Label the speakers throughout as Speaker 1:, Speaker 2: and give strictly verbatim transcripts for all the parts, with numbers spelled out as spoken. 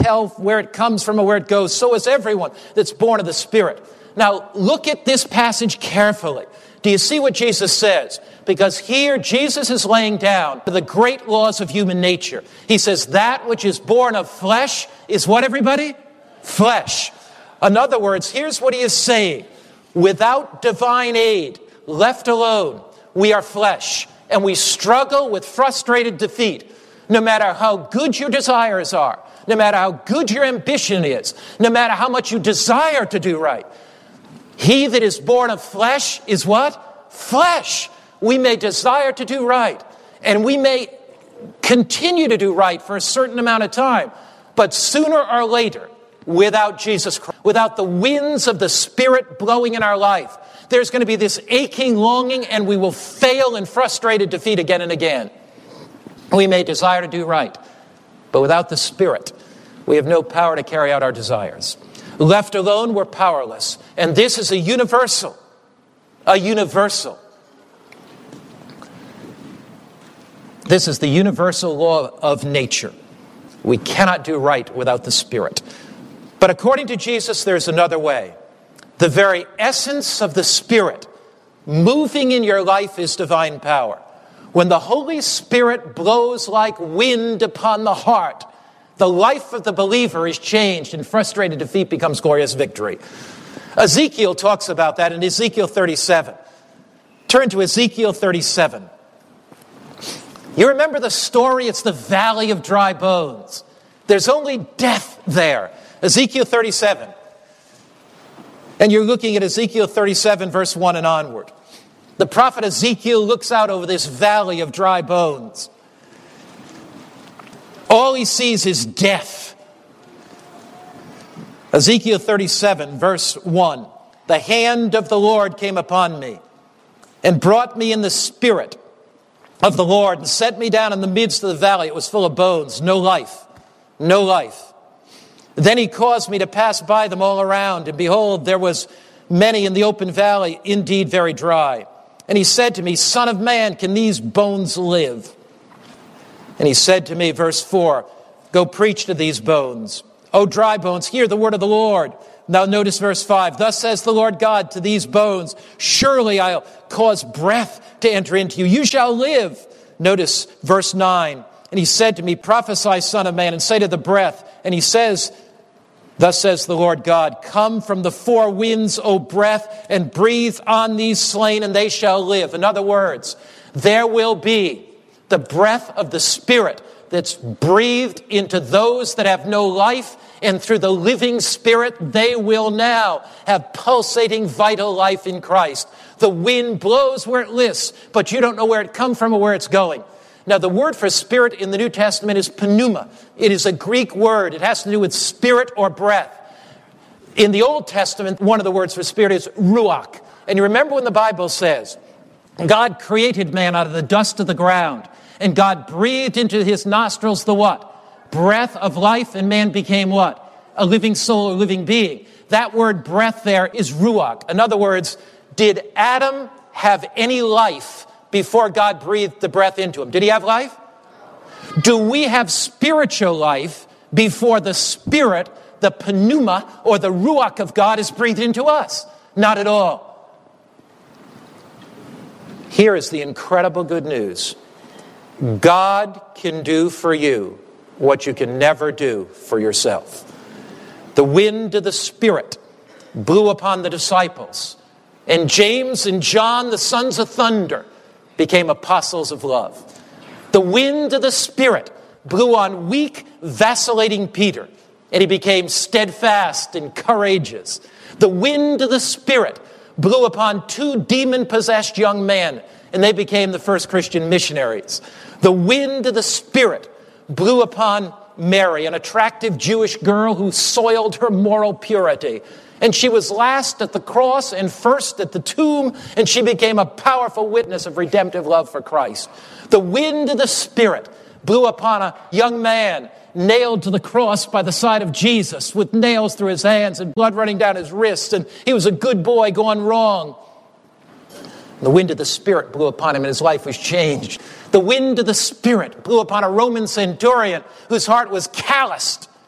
Speaker 1: tell where it comes from or where it goes. So is everyone that's born of the Spirit. Now, look at this passage carefully. Do you see what Jesus says? Because here, Jesus is laying down the great laws of human nature. He says, that which is born of flesh is what, everybody? Flesh. In other words, here's what he is saying. Without divine aid, left alone, we are flesh. And we struggle with frustrated defeat. No matter how good your desires are, no matter how good your ambition is, no matter how much you desire to do right, he that is born of flesh is what? Flesh. We may desire to do right, and we may continue to do right for a certain amount of time, but sooner or later, without Jesus Christ, without the winds of the Spirit blowing in our life, there's going to be this aching longing, and we will fail in frustrated defeat again and again. We may desire to do right, but without the Spirit, we have no power to carry out our desires. Left alone, we're powerless. And this is a universal, a universal. This is the universal law of nature. We cannot do right without the Spirit. But according to Jesus, there's another way. The very essence of the Spirit moving in your life is divine power. When the Holy Spirit blows like wind upon the heart, the life of the believer is changed, and frustrated defeat becomes glorious victory. Ezekiel talks about that in Ezekiel thirty-seven. Turn to Ezekiel thirty-seven. You remember the story? It's the valley of dry bones. There's only death there. Ezekiel thirty-seven. And you're looking at Ezekiel thirty-seven, verse one and onward. The prophet Ezekiel looks out over this valley of dry bones. All he sees is death. Ezekiel thirty-seven, verse one. The hand of the Lord came upon me and brought me in the spirit of the Lord and set me down in the midst of the valley. It was full of bones, no life, no life. Then he caused me to pass by them all around, and behold, there was many in the open valley, indeed very dry. And he said to me, Son of man, can these bones live? And he said to me, verse four, go preach to these bones. O dry bones, hear the word of the Lord. Now notice verse five. Thus says the Lord God to these bones, surely I'll cause breath to enter into you. You shall live. Notice verse nine. And he said to me, prophesy, son of man, and say to the breath. And he says, thus says the Lord God, come from the four winds, O breath, and breathe on these slain, and they shall live. In other words, there will be the breath of the Spirit that's breathed into those that have no life, and through the living Spirit, they will now have pulsating vital life in Christ. The wind blows where it lists, but you don't know where it comes from or where it's going. Now, the word for spirit in the New Testament is pneuma. It is a Greek word. It has to do with spirit or breath. In the Old Testament, one of the words for spirit is ruach. And you remember when the Bible says, God created man out of the dust of the ground, and God breathed into his nostrils the what? Breath of life, and man became what? A living soul, a living being. That word breath there is ruach. In other words, did Adam have any life before God breathed the breath into him? Did he have life? Do we have spiritual life before the Spirit, the pneuma, or the ruach of God is breathed into us? Not at all. Here is the incredible good news. God can do for you what you can never do for yourself. The wind of the Spirit blew upon the disciples, and James and John, the sons of thunder, became apostles of love. The wind of the Spirit blew on weak, vacillating Peter, and he became steadfast and courageous. The wind of the Spirit blew upon two demon-possessed young men, and they became the first Christian missionaries. The wind of the Spirit blew upon Mary, an attractive Jewish girl who soiled her moral purity. And she was last at the cross and first at the tomb, and she became a powerful witness of redemptive love for Christ. The wind of the Spirit blew upon a young man nailed to the cross by the side of Jesus with nails through his hands and blood running down his wrists, and he was a good boy going wrong. The wind of the Spirit blew upon him, and his life was changed. The wind of the Spirit blew upon a Roman centurion whose heart was calloused.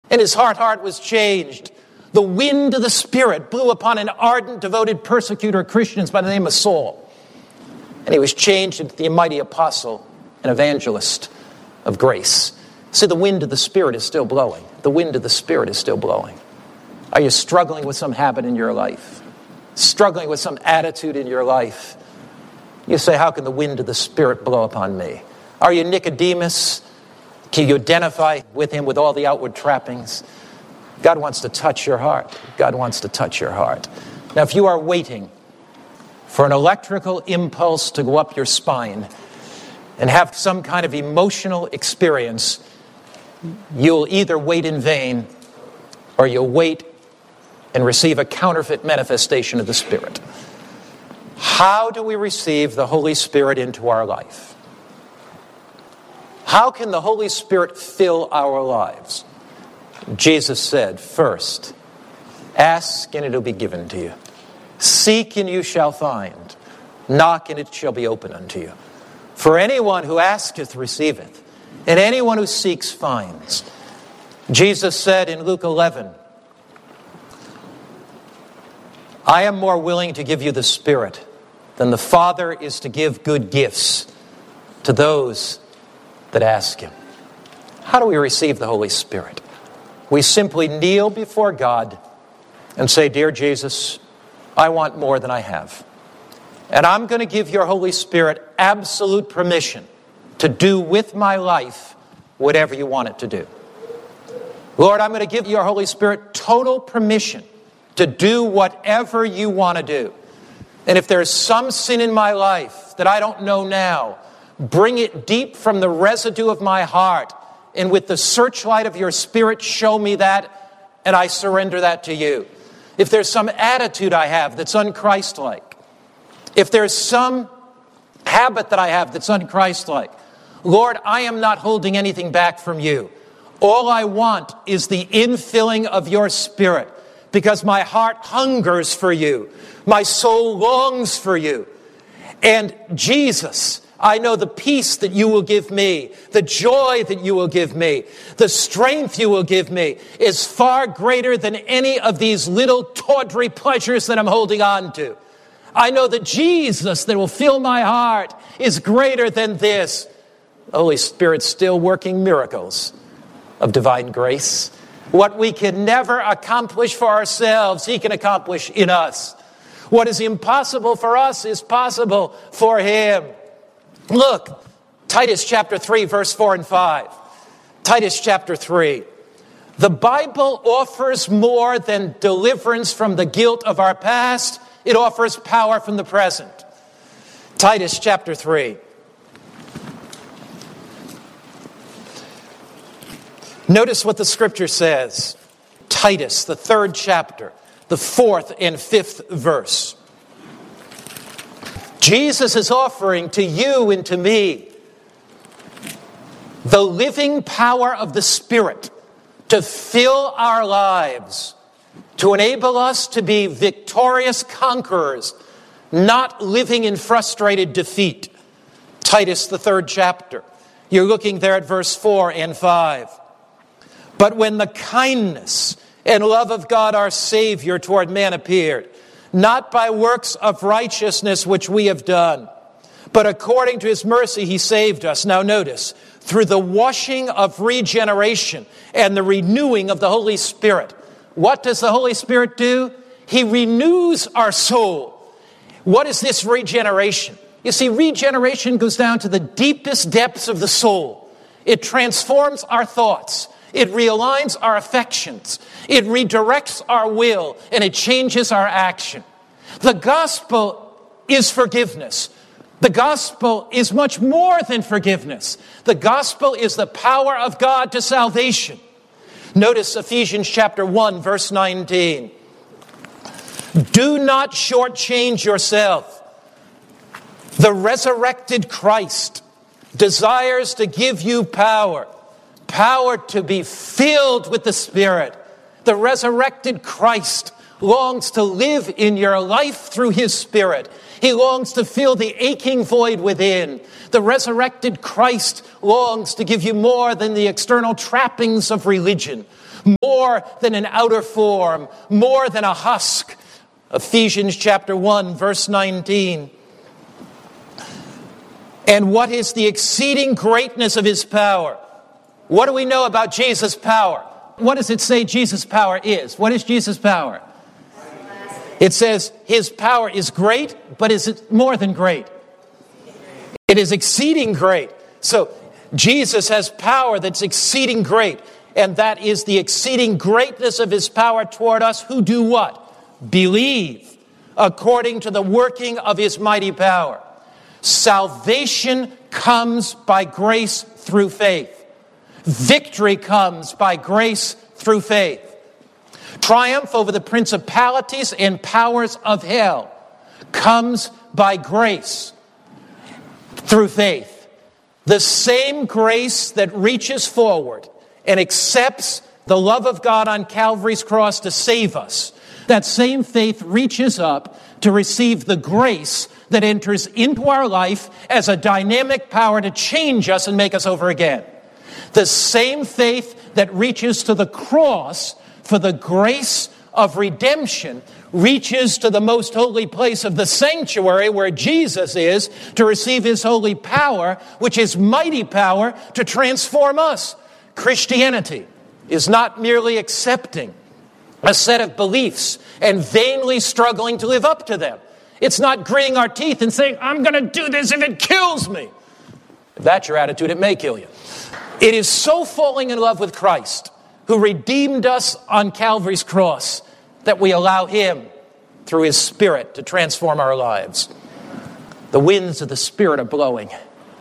Speaker 1: And his heart heart was changed. The wind of the Spirit blew upon an ardent, devoted persecutor of Christians by the name of Saul. And he was changed into the mighty apostle and evangelist of grace. See, the wind of the Spirit is still blowing. The wind of the Spirit is still blowing. Are you struggling with some habit in your life? Struggling with some attitude in your life? You say, how can the wind of the Spirit blow upon me? Are you Nicodemus? Can you identify with him with all the outward trappings? God wants to touch your heart. God wants to touch your heart. Now, if you are waiting for an electrical impulse to go up your spine and have some kind of emotional experience, you'll either wait in vain or you'll wait and receive a counterfeit manifestation of the Spirit. How do we receive the Holy Spirit into our life? How can the Holy Spirit fill our lives? Jesus said, first, ask and it will be given to you. Seek and you shall find. Knock and it shall be open unto you. For anyone who asketh receiveth, and anyone who seeks finds. Jesus said in Luke eleven, I am more willing to give you the Spirit than the Father is to give good gifts to those that ask him. How do we receive the Holy Spirit? We simply kneel before God and say, Dear Jesus, I want more than I have. And I'm going to give your Holy Spirit absolute permission to do with my life whatever you want it to do. Lord, I'm going to give your Holy Spirit total permission to do whatever you want to do. And if there's some sin in my life that I don't know now, bring it deep from the residue of my heart. And with the searchlight of your Spirit, show me that, and I surrender that to you. If there's some attitude I have that's un-Christ-like, if there's some habit that I have that's un-Christ-like, Lord, I am not holding anything back from you. All I want is the infilling of your Spirit, because my heart hungers for you. My soul longs for you. And Jesus, I know the peace that you will give me, the joy that you will give me, the strength you will give me is far greater than any of these little tawdry pleasures that I'm holding on to. I know that Jesus that will fill my heart is greater than this. The Holy Spirit's still working miracles of divine grace. What we can never accomplish for ourselves, he can accomplish in us. What is impossible for us is possible for him. Look, Titus chapter three, verse four and five. Titus chapter three. The Bible offers more than deliverance from the guilt of our past. It offers power from the present. Titus chapter three. Notice what the scripture says. Titus, the third chapter, the fourth and fifth verse. Jesus is offering to you and to me the living power of the Spirit to fill our lives, to enable us to be victorious conquerors, not living in frustrated defeat. Titus, the third chapter. You're looking there at verse four and five. But when the kindness and love of God our Savior toward man appeared, not by works of righteousness which we have done, but according to his mercy he saved us. Now notice, through the washing of regeneration and the renewing of the Holy Spirit. What does the Holy Spirit do? He renews our soul. What is this regeneration? You see, regeneration goes down to the deepest depths of the soul. It transforms our thoughts. It realigns our affections. It redirects our will, and it changes our action. The gospel is forgiveness. The gospel is much more than forgiveness. The gospel is the power of God to salvation. Notice Ephesians chapter one, verse nineteen. Do not shortchange yourself. The resurrected Christ desires to give you power. Power to be filled with the Spirit. The resurrected Christ longs to live in your life through his Spirit. He longs to fill the aching void within. The resurrected Christ longs to give you more than the external trappings of religion. more than an outer form, more than a husk. Ephesians chapter one, verse nineteen. And what is the exceeding greatness of his power? What do we know about Jesus' power? What does it say Jesus' power is? What is Jesus' power? It says his power is great, but is it more than great? It is exceeding great. So Jesus has power that's exceeding great. And that is the exceeding greatness of his power toward us who do what? Believe according to the working of his mighty power. Salvation comes by grace through faith. Victory comes by grace through faith. Triumph over the principalities and powers of hell comes by grace through faith. The same grace that reaches forward and accepts the love of God on Calvary's cross to save us, that same faith reaches up to receive the grace that enters into our life as a dynamic power to change us and make us over again. The same faith that reaches to the cross for the grace of redemption reaches to the most holy place of the sanctuary where Jesus is to receive his holy power, which is mighty power to transform us. Christianity is not merely accepting a set of beliefs and vainly struggling to live up to them. It's not gritting our teeth and saying, I'm going to do this if it kills me. If that's your attitude, it may kill you. It is so falling in love with Christ, who redeemed us on Calvary's cross, that we allow him, through his Spirit, to transform our lives. The winds of the Spirit are blowing.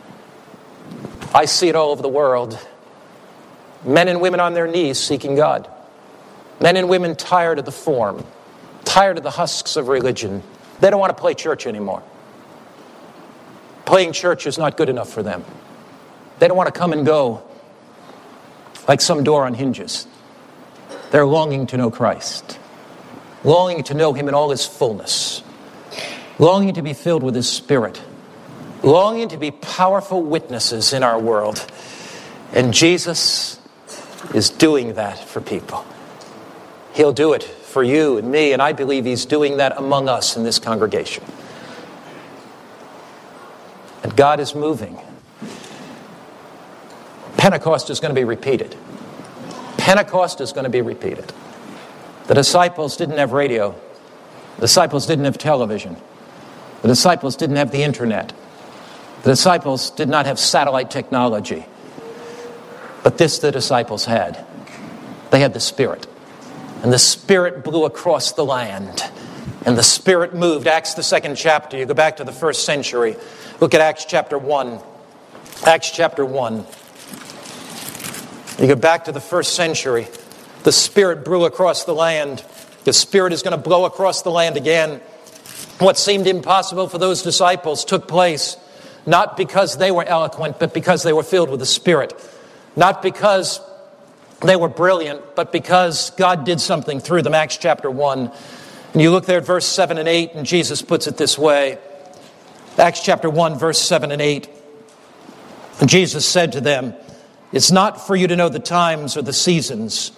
Speaker 1: I see it all over the world. Men and women on their knees seeking God. Men and women tired of the form, tired of the husks of religion. They don't want to play church anymore. Playing church is not good enough for them. They don't want to come and go like some door on hinges. They're longing to know Christ, longing to know him in all his fullness, longing to be filled with his Spirit, longing to be powerful witnesses in our world. And Jesus is doing that for people. He'll do it for you and me, and I believe he's doing that among us in this congregation. And God is moving. Pentecost is going to be repeated. Pentecost is going to be repeated. The disciples didn't have radio. The disciples didn't have television. The disciples didn't have the internet. The disciples did not have satellite technology. But this the disciples had. They had the Spirit. And the Spirit blew across the land. And the Spirit moved. Acts, the second chapter. You go back to the first century. Look at Acts chapter one. Acts chapter one. You go back to the first century. The Spirit blew across the land. The Spirit is going to blow across the land again. What seemed impossible for those disciples took place, not because they were eloquent, but because they were filled with the Spirit. Not because they were brilliant, but because God did something through them. Acts chapter one. And you look there at verse seven and eight, and Jesus puts it this way. Acts chapter one, verse seven and eight. And Jesus said to them, it's not for you to know the times or the seasons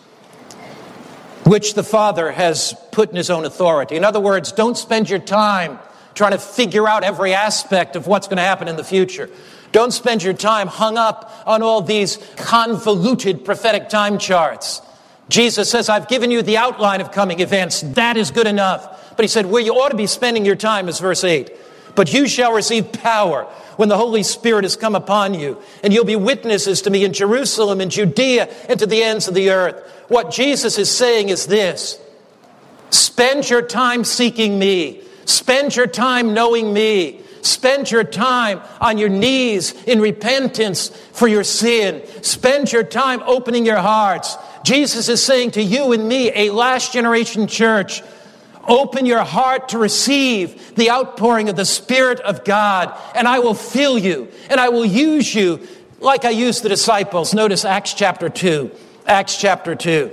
Speaker 1: which the Father has put in his own authority. In other words, don't spend your time trying to figure out every aspect of what's going to happen in the future. Don't spend your time hung up on all these convoluted prophetic time charts. Jesus says, I've given you the outline of coming events. That is good enough. But he said, where you ought to be spending your time is verse eight. But you shall receive power when the Holy Spirit has come upon you, and you'll be witnesses to me in Jerusalem and Judea and to the ends of the earth. What Jesus is saying is this: spend your time seeking me. Spend your time knowing me. Spend your time on your knees in repentance for your sin. Spend your time opening your hearts. Jesus is saying to you and me, a last generation church, open your heart to receive the outpouring of the Spirit of God, and I will fill you, and I will use you like I used the disciples. Notice Acts chapter two. Acts chapter two.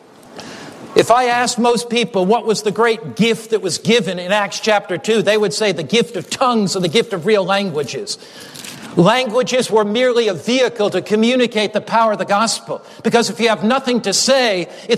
Speaker 1: If I asked most people what was the great gift that was given in Acts chapter two, they would say the gift of tongues or the gift of real languages. Languages were merely a vehicle to communicate the power of the gospel. Because if you have nothing to say, it's